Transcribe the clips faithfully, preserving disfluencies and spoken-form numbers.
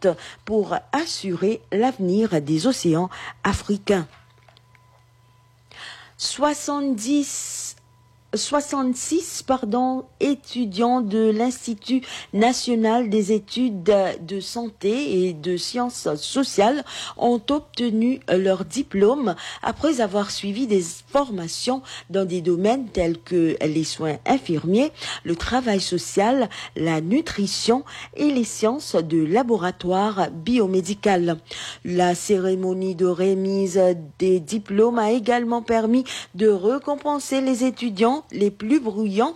importante pour assurer l'avenir des océans africains. soixante-dix soixante-six pardon, étudiants de l'Institut national des études de santé et de sciences sociales ont obtenu leur diplôme après avoir suivi des formations dans des domaines tels que les soins infirmiers, le travail social, la nutrition et les sciences de laboratoire biomédical. La cérémonie de remise des diplômes a également permis de récompenser les étudiants les plus bruyants,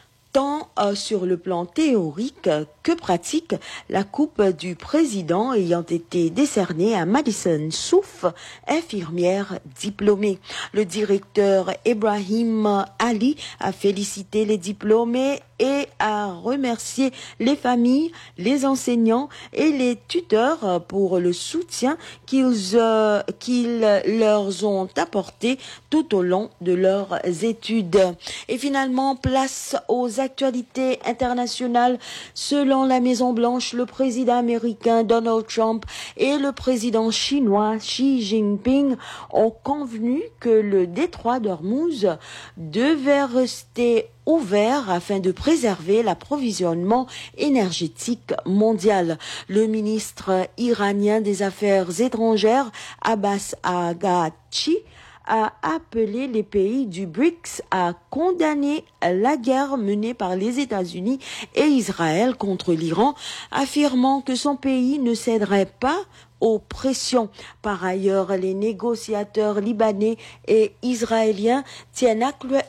tant euh, sur le plan théorique que pratique, la coupe du président ayant été décernée à Madison Souf, infirmière diplômée. Le directeur Ibrahim Ali a félicité les diplômés et a remercié les familles, les enseignants et les tuteurs pour le soutien qu'ils euh, qu'ils leur ont apporté tout au long de leurs études. Et finalement, place aux actualités internationales. Selon la Maison-Blanche, le président américain Donald Trump et le président chinois Xi Jinping ont convenu que le détroit d'Ormuz devait rester ouvert afin de préserver l'approvisionnement énergétique mondial. Le ministre iranien des Affaires étrangères, Abbas Araghchi, a appelé les pays du B R I C S à condamner la guerre menée par les États-Unis et Israël contre l'Iran, affirmant que son pays ne céderait pas aux pressions. Par ailleurs, les négociateurs libanais et israéliens tiennent,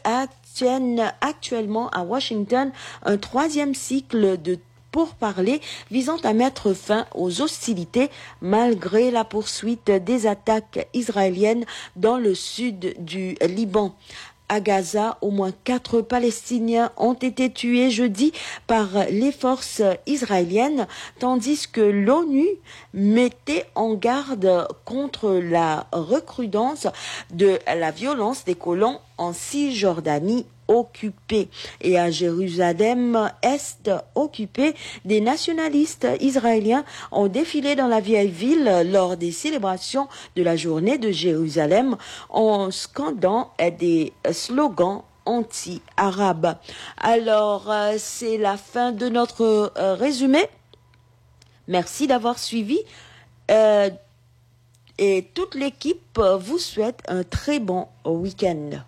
tiennent actuellement à Washington un troisième cycle de pourparlers visant à mettre fin aux hostilités malgré la poursuite des attaques israéliennes dans le sud du Liban. À Gaza, au moins quatre Palestiniens ont été tués jeudi par les forces israéliennes, tandis que l'ONU mettait en garde contre la recrudescence de la violence des colons en Cisjordanie occupée. Et à Jérusalem-Est occupée, des nationalistes israéliens ont défilé dans la vieille ville lors des célébrations de la journée de Jérusalem en scandant des slogans anti-arabes. Alors, euh, c'est la fin de notre euh, résumé. Merci d'avoir suivi. Euh, et toute l'équipe vous souhaite un très bon week-end.